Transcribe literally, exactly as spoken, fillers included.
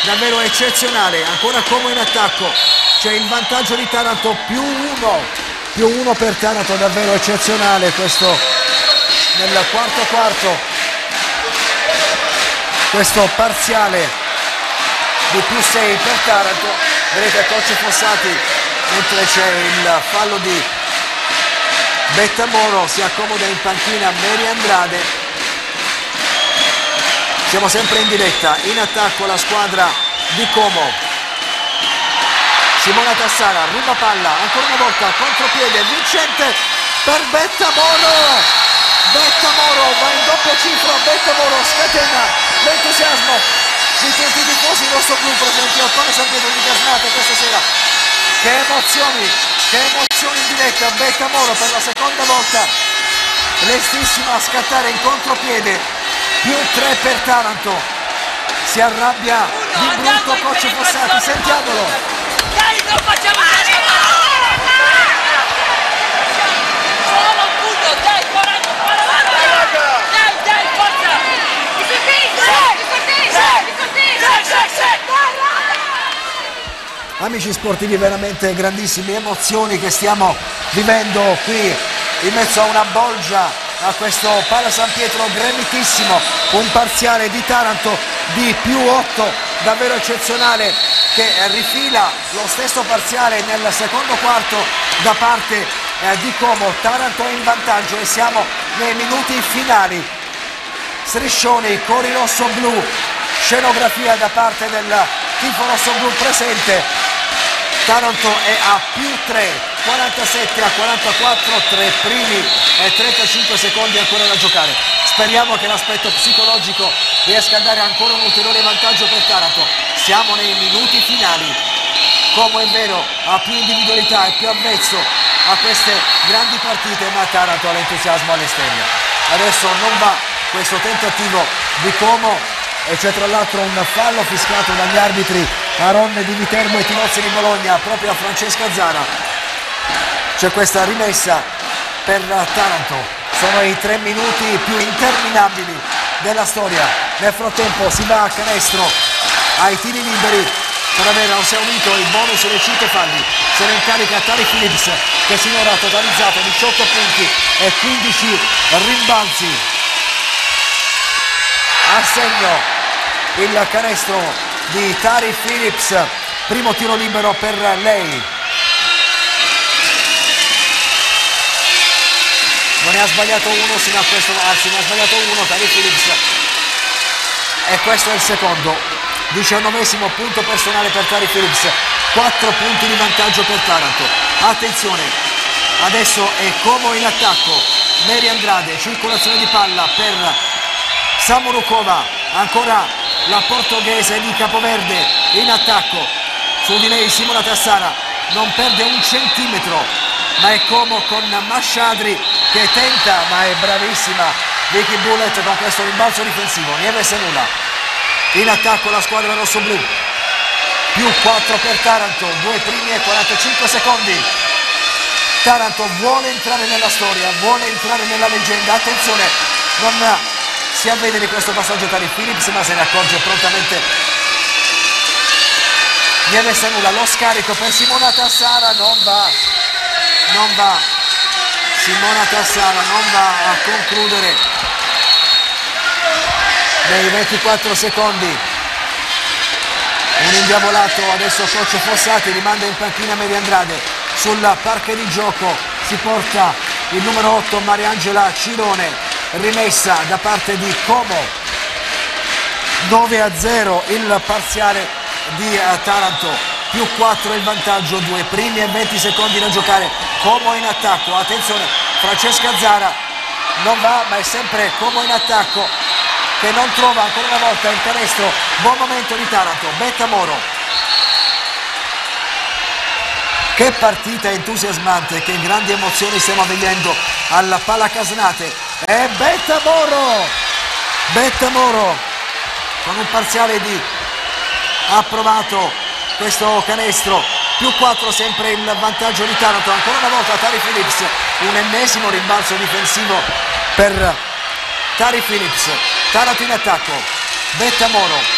davvero eccezionale. Ancora Como in attacco, c'è il vantaggio di Taranto, più uno, più uno per Taranto, davvero eccezionale questo nel quarto quarto, questo parziale di più sei per Taranto. Vedete coach Fossati, mentre c'è il fallo di Bettamoro, si accomoda in panchina Mary Andrade. Siamo sempre in diretta, in attacco la squadra di Como. Simona Tassara, ruba palla, ancora una volta, contropiede, vincente per Bettamoro. Bettamoro va in doppia cifra, Bettamoro scatena l'entusiasmo di tutti i tifosi rosso-blu presenti al Pala San Pietro di Casnate questa sera. Che emozioni, che emozioni in diretta, Bettamoro per la seconda volta, lestissima a scattare in contropiede. Più tre per Taranto, si arrabbia di brutto coach Fossati, sentiamolo. Dai, non facciamo solo un punto, dai, quaranta, dai, dai, forza. Amici sportivi, veramente grandissime emozioni che stiamo vivendo qui in mezzo a una bolgia a questo Pala San Pietro gremitissimo, un parziale di Taranto di più otto, davvero eccezionale, che rifila lo stesso parziale nel secondo quarto da parte eh, di Como. Taranto è in vantaggio e siamo nei minuti finali. Striscioni, cori rosso-blu, scenografia da parte del tifo rosso-blu presente. Taranto è a più tre, quarantasette a quarantaquattro, tre primi e trentacinque secondi ancora da giocare. Speriamo che l'aspetto psicologico riesca a dare ancora un ulteriore vantaggio per Taranto. Siamo nei minuti finali. Como è vero, ha più individualità, è più avvezzo a queste grandi partite, ma Taranto ha l'entusiasmo all'esterno. Adesso non va questo tentativo di Como e c'è tra l'altro un fallo fischiato dagli arbitri Aronne di Viterbo e Tinozzi di Bologna proprio a Francesca Zara. C'è questa rimessa per Taranto, sono i tre minuti più interminabili della storia. Nel frattempo si va a canestro ai tiri liberi per aver esaurito il bonus dei cinque falli. Se ne incarica Tari Phillips, che sinora ha totalizzato diciotto punti e quindici rimbalzi. A segno il canestro di Tari Phillips, primo tiro libero per lei. Non ne ha sbagliato uno sino a questo, anzi ne ha sbagliato uno Tari Phillips e questo è il secondo. Diciannovesimo punto personale per Tari Phillips, quattro punti di vantaggio per Taranto. Attenzione, adesso è Como in attacco, Mary Andrade, circolazione di palla per Samorukova, ancora la portoghese di Capoverde in attacco, su di lei Simona Tassara, non perde un centimetro, ma è Como con Masciadri che tenta, ma è bravissima Vicky Bullet con questo rimbalzo difensivo. Nieves e nulla, in attacco la squadra rossoblu, più quattro per Taranto, due primi e quarantacinque secondi. Taranto vuole entrare nella storia, vuole entrare nella leggenda. Attenzione, non si avvede di questo passaggio Tari Phillips, ma se ne accorge prontamente Nieves e nulla. Lo scarico per Simona Tassara, non va, non va, Simona Tassara non va a concludere nei ventiquattro secondi. Un indiavolato, adesso coach Fossati rimanda in panchina Mary Andrade. Sul parquet di gioco si porta il numero otto Mariangela Cirone. Rimessa da parte di Como, nove a zero il parziale di uh, Taranto, più quattro il vantaggio, due primi e venti secondi da giocare. Como in attacco, attenzione, Francesca Zara non va, ma è sempre Como in attacco che non trova ancora una volta il canestro. Buon momento di Taranto. Bettamoro, che partita entusiasmante, che grandi emozioni stiamo vivendo alla Pala Casnate. E Bettamoro, Bettamoro con un parziale di approvato questo canestro, più quattro sempre il vantaggio di Taranto. Ancora una volta Tari Phillips, un ennesimo rimbalzo difensivo per Tari Phillips. Taranto in attacco, Bettamoro